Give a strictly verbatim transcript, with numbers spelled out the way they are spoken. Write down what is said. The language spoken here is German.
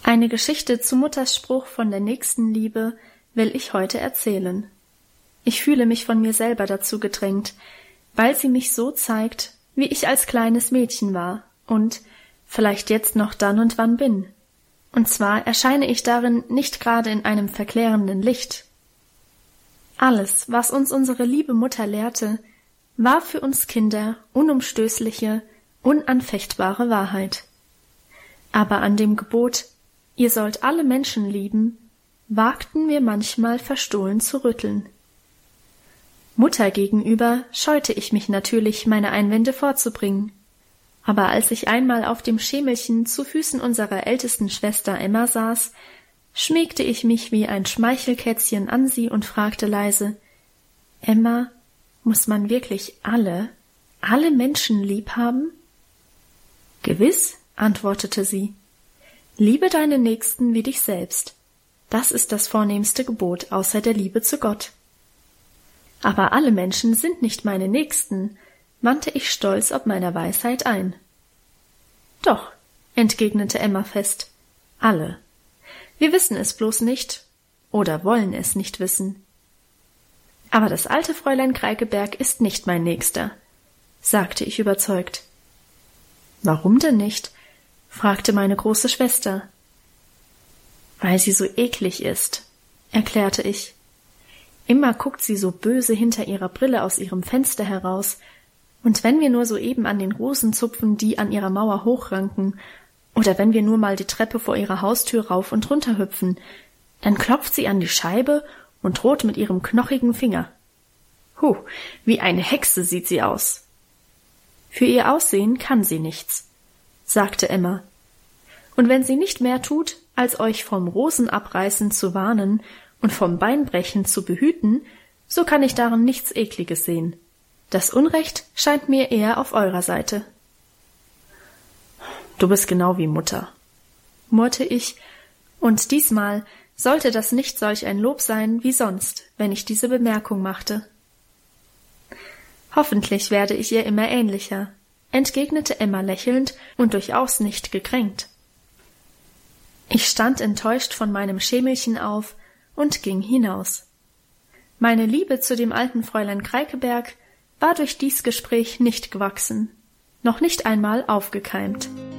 Eine Geschichte zu Mutters Spruch von der Nächstenliebe will ich heute erzählen. Ich fühle mich von mir selber dazu gedrängt, weil sie mich so zeigt, wie ich als kleines Mädchen war und vielleicht jetzt noch dann und wann bin. Und zwar erscheine ich darin nicht gerade in einem verklärenden Licht. Alles, was uns unsere liebe Mutter lehrte, war für uns Kinder unumstößliche, unanfechtbare Wahrheit. Aber an dem Gebot, ihr sollt alle Menschen lieben, wagten wir manchmal verstohlen zu rütteln. Mutter gegenüber scheute ich mich natürlich, meine Einwände vorzubringen. Aber als ich einmal auf dem Schemelchen zu Füßen unserer ältesten Schwester Emma saß, schmiegte ich mich wie ein Schmeichelkätzchen an sie und fragte leise: »Emma, muss man wirklich alle, alle Menschen lieb haben?« »Gewiss«, antwortete sie. »Liebe deine Nächsten wie dich selbst. Das ist das vornehmste Gebot außer der Liebe zu Gott.« »Aber alle Menschen sind nicht meine Nächsten«, wandte ich stolz ob meiner Weisheit ein. »Doch«, entgegnete Emma fest, »alle. Wir wissen es bloß nicht oder wollen es nicht wissen.« »Aber das alte Fräulein Kreikeberg ist nicht mein Nächster«, sagte ich überzeugt. »Warum denn nicht?«, fragte meine große Schwester. »Weil sie so eklig ist«, erklärte ich. »Immer guckt sie so böse hinter ihrer Brille aus ihrem Fenster heraus, und wenn wir nur soeben an den Rosen zupfen, die an ihrer Mauer hochranken, oder wenn wir nur mal die Treppe vor ihrer Haustür rauf und runter hüpfen, dann klopft sie an die Scheibe und droht mit ihrem knochigen Finger. Huh, wie eine Hexe sieht sie aus.« »Für ihr Aussehen kann sie nichts«, sagte Emma. »Und wenn sie nicht mehr tut, als euch vom Rosenabreißen zu warnen und vom Beinbrechen zu behüten, so kann ich darin nichts Ekliges sehen. Das Unrecht scheint mir eher auf eurer Seite.« »Du bist genau wie Mutter«, murrte ich, und diesmal sollte das nicht solch ein Lob sein wie sonst, wenn ich diese Bemerkung machte. »Hoffentlich werde ich ihr immer ähnlicher«, entgegnete Emma lächelnd und durchaus nicht gekränkt. Ich stand enttäuscht von meinem Schemelchen auf und ging hinaus. Meine Liebe zu dem alten Fräulein Kreikeberg war durch dies Gespräch nicht gewachsen, noch nicht einmal aufgekeimt.